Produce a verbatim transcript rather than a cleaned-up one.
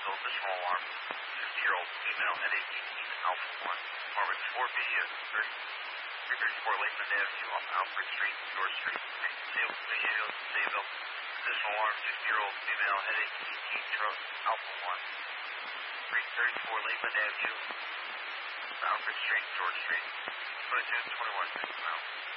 vehicle, additional alarm, fifty-year-old female, headache, eighteen, Alpha one. Apartment four B, three thirty-four Lakeland Avenue off Alfred Street, George Street. Sayville, Sayville. Additional alarm, fifty-year-old female, headache, eighteen, truck, Alpha one. three thirty-four Lakeland Avenue, Alfred Street, George Street. twenty-two twenty-one, six miles.